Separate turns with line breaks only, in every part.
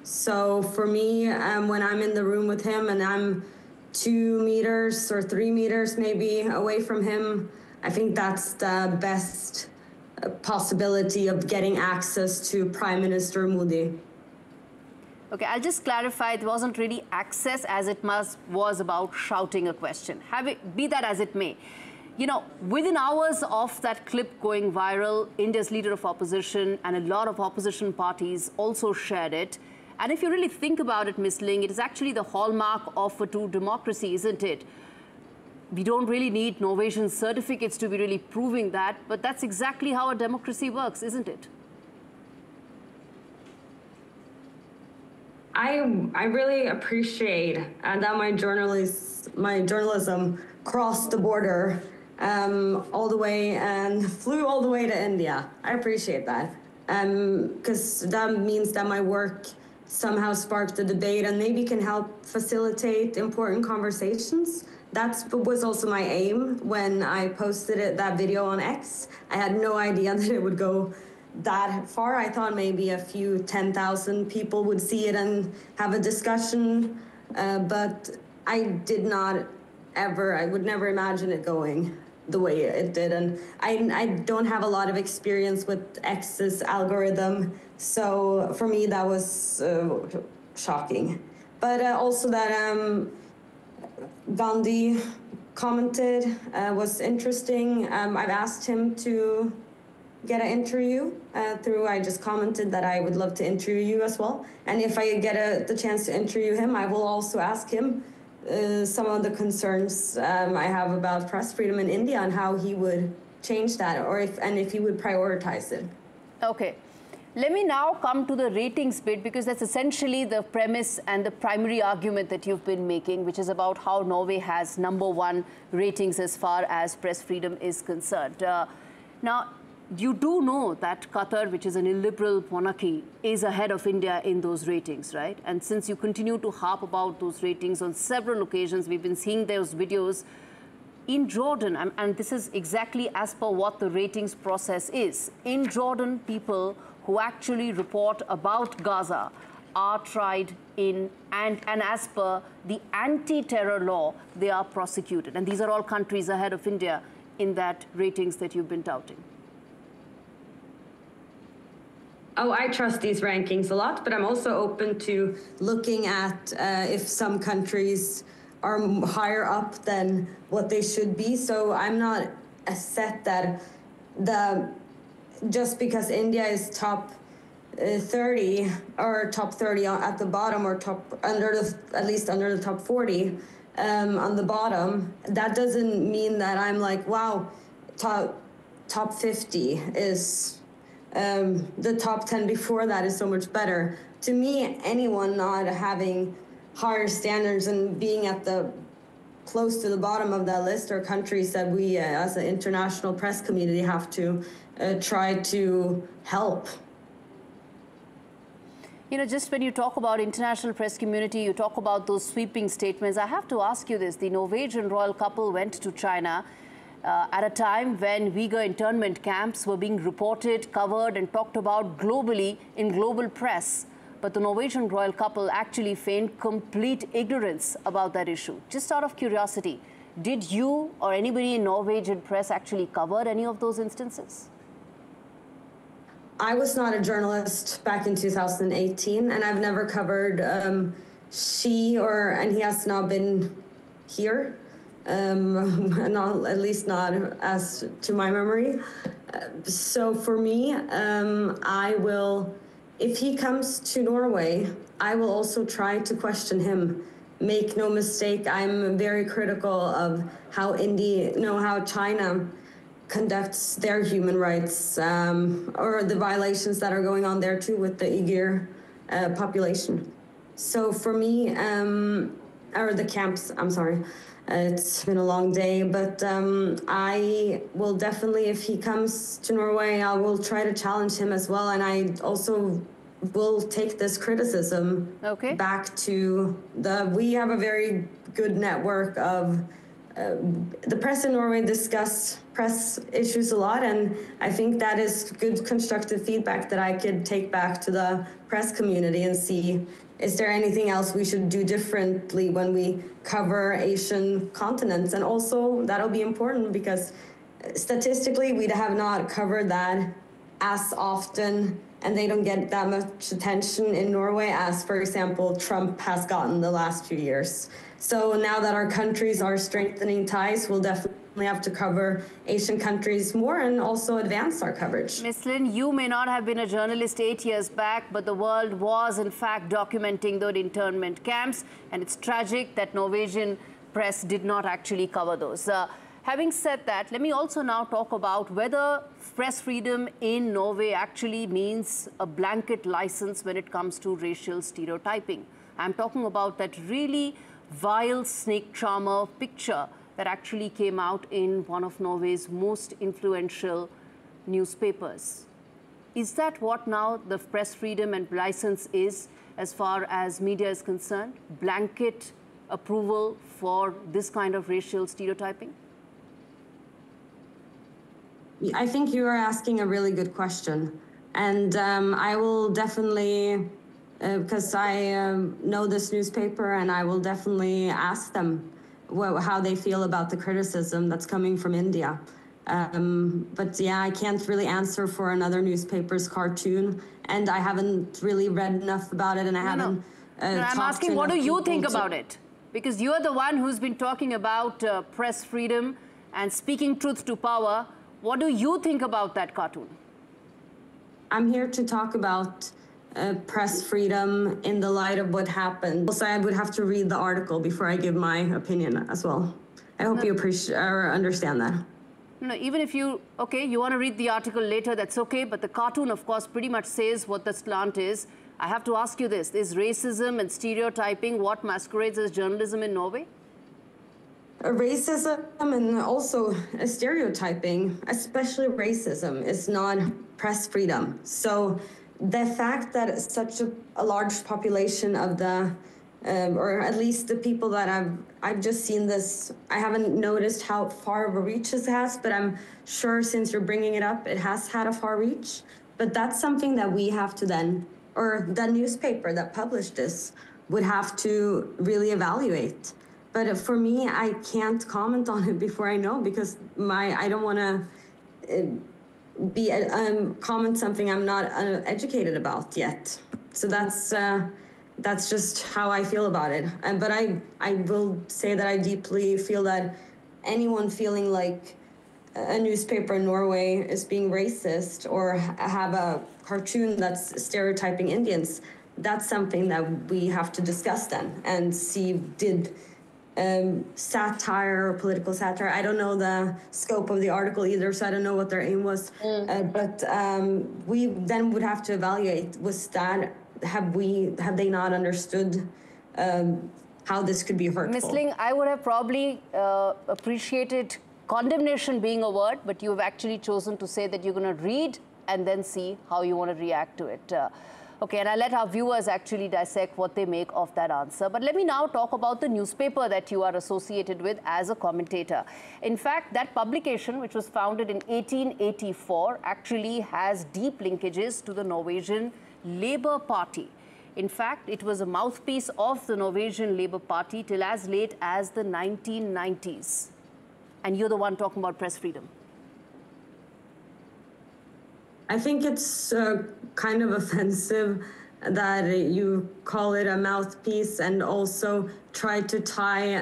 So for me, when I'm in the room with him and I'm 2 meters or 3 meters maybe away from him, I think that's the best possibility of getting access to Prime Minister Modi.
Okay, I'll just clarify, it wasn't really access as it was about shouting a question. Be that as it may. You know, within hours of that clip going viral, India's leader of opposition and a lot of opposition parties also shared it. And if you really think about it, Ms. Ling, it is actually the hallmark of a true democracy, isn't it? We don't really need Norwegian certificates to be really proving that, but that's exactly how a democracy works, isn't it?
I really appreciate that my journalism crossed the border all the way and flew all the way to India. I appreciate that because that means that my work somehow sparked a debate and maybe can help facilitate important conversations. That was also my aim when I posted that video on X. I had no idea that it would go that far. I thought maybe a few 10,000 people would see it and have a discussion, but I did not ever, I would never imagine it going the way it did. And I don't have a lot of experience with X's algorithm, so for me that was shocking. But also that Gandhi commented was interesting. I've asked him to get an interview I just commented that I would love to interview you as well. And if I get the chance to interview him, I will also ask him some of the concerns I have about press freedom in India and how he would change that, or if he would prioritize it.
Okay. Let me now come to the ratings bit, because that's essentially the premise and the primary argument that you've been making, which is about how Norway has #1 ratings as far as press freedom is concerned. Now, you do know that Qatar, which is an illiberal monarchy, is ahead of India in those ratings, right? And since you continue to harp about those ratings on several occasions, we've been seeing those videos in Jordan, and this is exactly as per what the ratings process is. In Jordan, people who actually report about Gaza are tried and as per the anti-terror law, they are prosecuted. And these are all countries ahead of India in that ratings that you've been touting.
Oh, I trust these rankings a lot, but I'm also open to looking at if some countries are higher up than what they should be. So I'm not set that just because India is top 30 or top 30 at the bottom, or at least under the top 40 on the bottom, that doesn't mean that I'm like, wow, top 50 is the top 10 before that is so much better. To me, anyone not having higher standards and being at the close to the bottom of that list are countries that we as an international press community have to try to help.
You know, just when you talk about international press community, you talk about those sweeping statements. I have to ask you this. The Norwegian royal couple went to China at a time when Uyghur internment camps were being reported, covered and talked about globally in global press. But the Norwegian royal couple actually feigned complete ignorance about that issue. Just out of curiosity, did you or anybody in Norwegian press actually cover any of those instances?
I was not a journalist back in 2018, and I've never covered and he has not been here. At least not as to my memory. So for me, if he comes to Norway, I will also try to question him. Make no mistake, I'm very critical of how China conducts their human rights, or the violations that are going on there too with the Uyghur population. So for me, or the camps, I'm sorry. It's been a long day, but I will definitely, if he comes to Norway, I will try to challenge him as well. And I also will take this criticism back to we have a very good network of the press in Norway discuss press issues a lot, and I think that is good constructive feedback that I could take back to the press community and see, is there anything else we should do differently when we cover Asian continents? And also that'll be important because statistically we have not covered that as often, and they don't get that much attention in Norway as, for example, Trump has gotten the last few years. So now that our countries are strengthening ties, we'll definitely have to cover Asian countries more and also advance our coverage.
Ms. Lind, you may not have been a journalist 8 years back, but the world was in fact documenting those internment camps, and it's tragic that Norwegian press did not actually cover those. Having said that, let me also now talk about whether press freedom in Norway actually means a blanket license when it comes to racial stereotyping. I'm talking about that really vile snake charmer picture that actually came out in one of Norway's most influential newspapers. Is that what now the press freedom and license is as far as media is concerned? Blanket approval for this kind of racial stereotyping?
I think you are asking a really good question. And I will definitely, because I know this newspaper, and I will definitely ask them how they feel about the criticism that's coming from India. But yeah, I can't really answer for another newspaper's cartoon, and I haven't really read enough about it, and I haven't
I'm asking, what do you think about it? Because you're the one who's been talking about press freedom and speaking truth to power. What do you think about that cartoon?
I'm here to talk about press freedom in the light of what happened. Also, I would have to read the article before I give my opinion as well. I hope you appreciate or understand that.
No, even if you want to read the article later, that's okay. But the cartoon, of course, pretty much says what the slant is. I have to ask you this. Is racism and stereotyping what masquerades as journalism in Norway?
Racism and also stereotyping, especially racism, is not press freedom. So the fact that such a large population of the, or at least the people that I've just seen this, I haven't noticed how far of a reach this has, but I'm sure since you're bringing it up, it has had a far reach. But that's something that we have to then, or the newspaper that published this would have to really evaluate. But for me, I can't comment on it before I know, because I don't want to comment something I'm not educated about yet. So that's just how I feel about it. But I will say that I deeply feel that anyone feeling like a newspaper in Norway is being racist or have a cartoon that's stereotyping Indians, that's something that we have to discuss then and see, did satire or political satire. I don't know the scope of the article either, so I don't know what their aim was. But we then would have to evaluate, have they not understood how this could be hurtful?
Ms. Ling, I would have probably appreciated condemnation being a word, but you've actually chosen to say that you're going to read and then see how you want to react to it. Okay, and I'll let our viewers actually dissect what they make of that answer. But let me now talk about the newspaper that you are associated with as a commentator. In fact, that publication, which was founded in 1884, actually has deep linkages to the Norwegian Labour Party. In fact, it was a mouthpiece of the Norwegian Labour Party till as late as the 1990s. And you're the one talking about press freedom.
I think it's kind of offensive that you call it a mouthpiece and also try to tie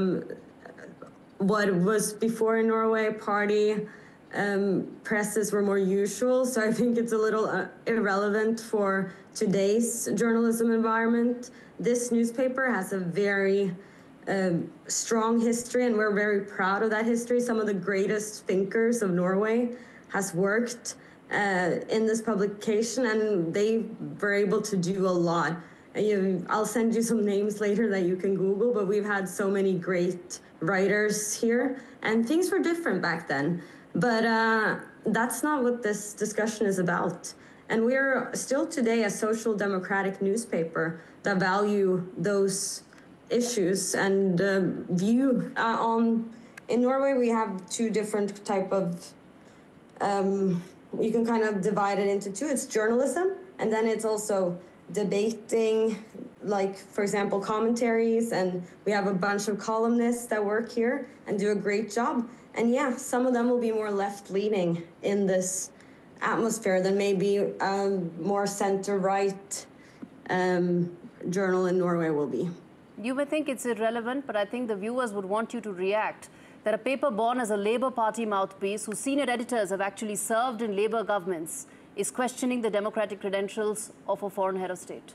what was before in Norway party presses were more usual. So I think it's a little irrelevant for today's journalism environment. This newspaper has a very strong history, and we're very proud of that history. Some of the greatest thinkers of Norway has worked in this publication, and they were able to do a lot. I'll send you some names later that you can Google, but we've had so many great writers here, and things were different back then. But that's not what this discussion is about. And we're still today a social democratic newspaper that value those issues and view on in Norway we have two different type of, you can kind of divide it into two. It's journalism, and then it's also debating, like, for example, commentaries, and we have a bunch of columnists that work here and do a great job. And yeah, some of them will be more left-leaning in this atmosphere than maybe more center-right journal in Norway will be.
You may think it's irrelevant, but I think the viewers would want you to react that a paper born as a Labour Party mouthpiece, whose senior editors have actually served in Labour governments, is questioning the democratic credentials of a foreign head of state.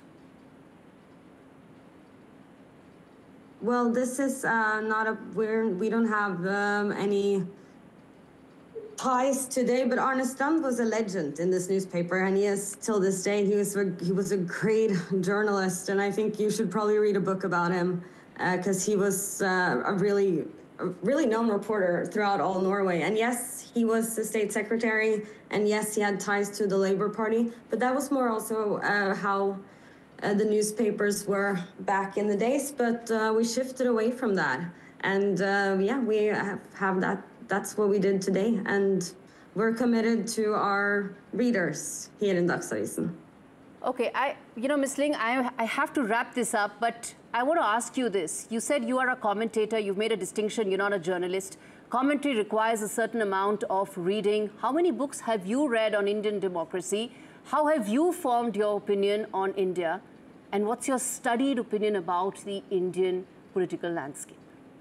Well, this is not a, we don't have any ties today, but Arne Strand was a legend in this newspaper, and he is till this day. He was a great journalist, and I think you should probably read a book about him because he was a really known reporter throughout all Norway. And yes, he was the state secretary, and yes, he had ties to the Labour Party, but that was more also how the newspapers were back in the days, but we shifted away from that. And yeah, we have that. That's what we did today. And we're committed to our readers here in Dagsavisen.
Okay, Ms. Ling, I have to wrap this up, but I want to ask you this. You said you are a commentator. You've made a distinction. You're not a journalist. Commentary requires a certain amount of reading. How many books have you read on Indian democracy? How have you formed your opinion on India? And what's your studied opinion about the Indian political landscape?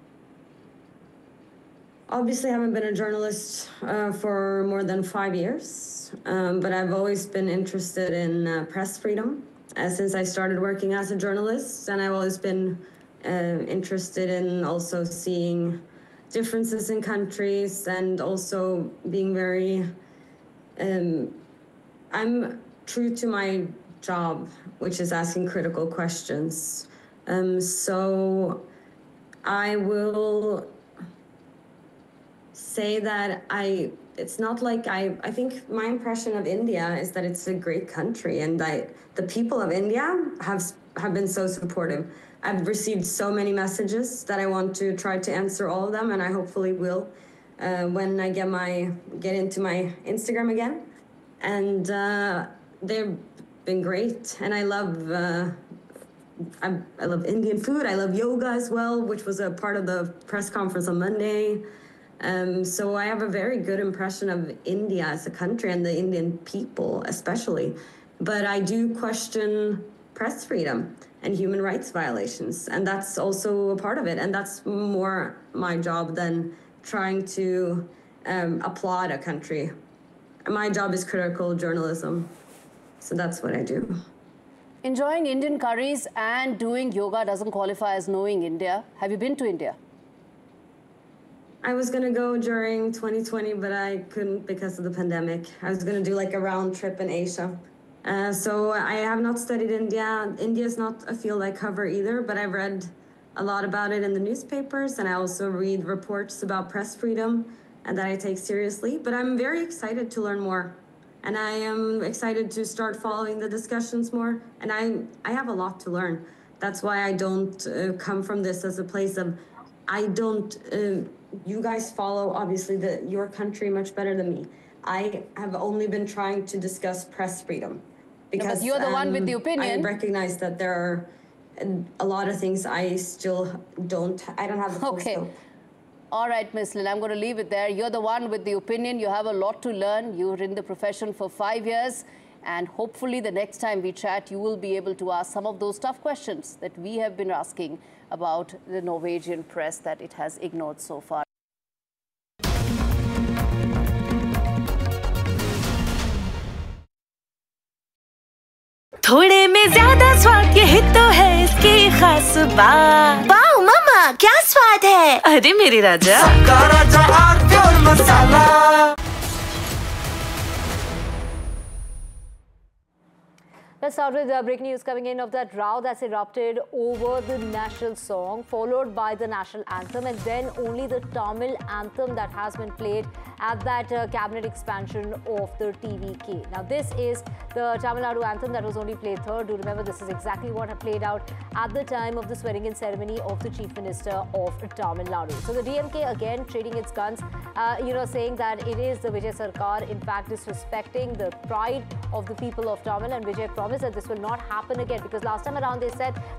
Obviously, I haven't been a journalist for more than 5 years, but I've always been interested in press freedom since I started working as a journalist, and I've always been interested in also seeing differences in countries and also being very, I'm true to my job, which is asking critical questions. So I will say that it's not like I think my impression of India is that it's a great country, and the people of India have been so supportive. I've received so many messages that I want to try to answer all of them, and I hopefully will when I get into my Instagram again. And they've been great, and I love Indian food. I love yoga as well, which was a part of the press conference on Monday. So I have a very good impression of India as a country and the Indian people especially. But I do question press freedom and human rights violations, and that's also a part of it. And that's more my job than trying to applaud a country. My job is critical journalism, so that's what I do.
Enjoying Indian curries and doing yoga doesn't qualify as knowing India. Have you been to India?
I was going to go during 2020, but I couldn't because of the pandemic. I was going to do like a round trip in Asia. So I have not studied India. India is not a field I cover either, but I've read a lot about it in the newspapers, and I also read reports about press freedom, and that I take seriously. But I'm very excited to learn more, and I am excited to start following the discussions more, and I have a lot to learn. That's why I don't come from this as a place of, you guys follow, obviously, your country much better than me. I have only been trying to discuss press freedom because
you're the one with the opinion.
I recognize that there are a lot of things I still don't have the full scope.
All right, Ms. Lin, I'm going to leave it there. You're the one with the opinion. You have a lot to learn. You're in the profession for 5 years. And hopefully the next time we chat, you will be able to ask some of those tough questions that we have been asking about the Norwegian press that it has ignored so far.
थोड़े में ज्यादा स्वाद यही तो है इसकी खास बात। वाओ मामा, क्या स्वाद है? अरे मेरे राजा, सबका राजा और मसाला।
let's start with breaking news coming in of that row that's erupted over the national song, followed by the national anthem, and then only the Tamil anthem that has been played at that cabinet expansion of the TVK. Now, this is the Tamil Nadu anthem that was only played third. Do remember, this is exactly what had played out at the time of the swearing-in ceremony of the Chief Minister of Tamil Nadu. So, the DMK again trading its guns, saying that it is the Vijay Sarkar, in fact, disrespecting the pride of the people of Tamil, and Vijay promised that this will not happen again, because last time around they said